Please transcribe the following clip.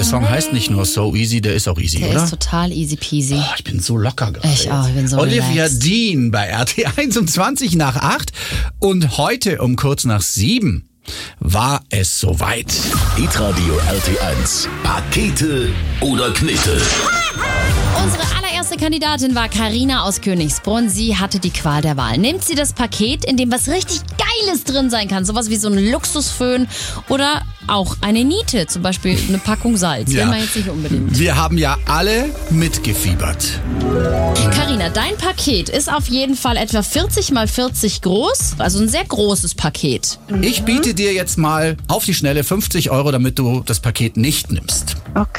der Song heißt nicht nur So Easy, der ist auch easy, Der oder? ist total easy peasy. Oh, ich bin so locker gerade. Ich auch, ich bin so Olivia relaxed. Dean bei RT1 um 20 nach 8 und heute um kurz nach 7 war es soweit. Hitradio RT1. Pakete oder Knete? Unsere allererste Kandidatin war Carina aus Königsbrunn. Sie hatte die Qual der Wahl. Nimmt sie das Paket, in dem was richtig Geiles drin sein kann, sowas wie so ein Luxusföhn oder auch eine Niete, zum Beispiel eine Packung Salz. Ja. Will man jetzt nicht unbedingt. Wir haben ja alle mitgefiebert. Carina, dein Paket ist auf jeden Fall etwa 40 mal 40 groß, also ein sehr großes Paket. Ich biete dir jetzt mal auf die Schnelle 50 €, damit du das Paket nicht nimmst. Okay.